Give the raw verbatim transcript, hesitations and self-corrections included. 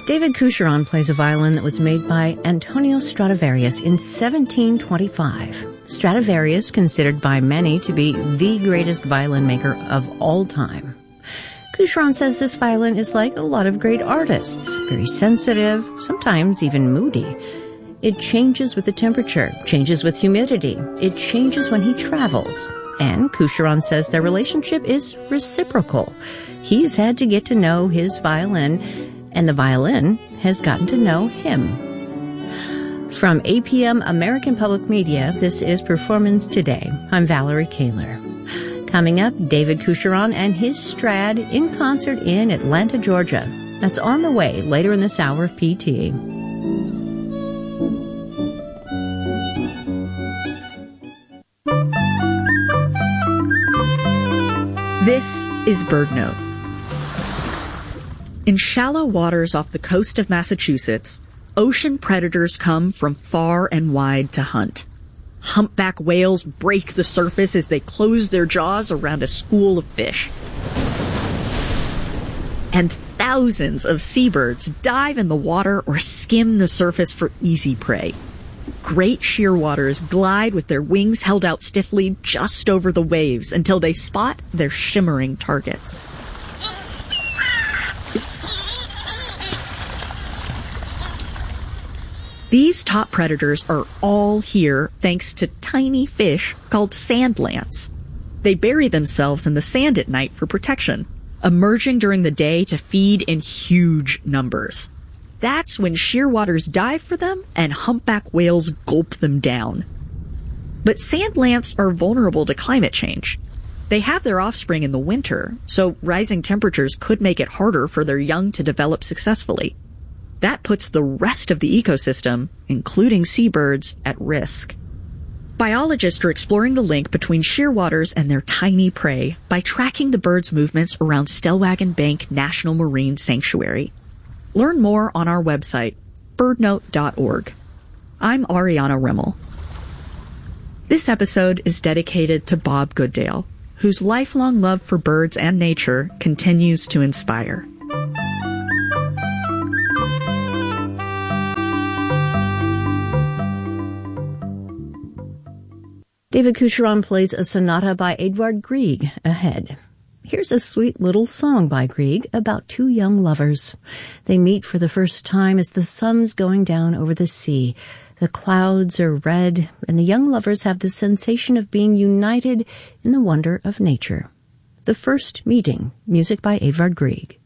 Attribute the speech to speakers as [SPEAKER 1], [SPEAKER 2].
[SPEAKER 1] David Coucheron plays a violin that was made by Antonio Stradivarius in seventeen twenty-five. Stradivarius, considered by many to be the greatest violin maker of all time. Coucheron says this violin is like a lot of great artists, very sensitive, sometimes even moody. It changes with the temperature, changes with humidity. It changes when he travels. And Coucheron says their relationship is reciprocal. He's had to get to know his violin, and the violin has gotten to know him. From A P M American Public Media, this is Performance Today. I'm Valerie Kaler. Coming up, David Coucheron and his Strad in concert in Atlanta, Georgia. That's on the way later in this hour of P T.
[SPEAKER 2] This is BirdNote. In shallow waters off the coast of Massachusetts, ocean predators come from far and wide to hunt. Humpback whales break the surface as they close their jaws around a school of fish. And thousands of seabirds dive in the water or skim the surface for easy prey. Great shearwaters glide with their wings held out stiffly just over the waves until they spot their shimmering targets. These top predators are all here thanks to tiny fish called sand lance. They bury themselves in the sand at night for protection, emerging during the day to feed in huge numbers. That's when shearwaters dive for them and humpback whales gulp them down. But sand lance are vulnerable to climate change. They have their offspring in the winter, so rising temperatures could make it harder for their young to develop successfully. That puts the rest of the ecosystem, including seabirds, at risk. Biologists are exploring the link between shearwaters and their tiny prey by tracking the birds' movements around Stellwagen Bank National Marine Sanctuary. Learn more on our website, birdnote dot org. I'm Ariana Rimmel. This episode is dedicated to Bob Goodale, whose lifelong love for birds and nature continues to inspire.
[SPEAKER 1] David Coucheron plays a sonata by Edvard Grieg ahead. Here's a sweet little song by Grieg about two young lovers. They meet for the first time as the sun's going down over the sea. The clouds are red, and the young lovers have the sensation of being united in the wonder of nature. The First Meeting, music by Edvard Grieg.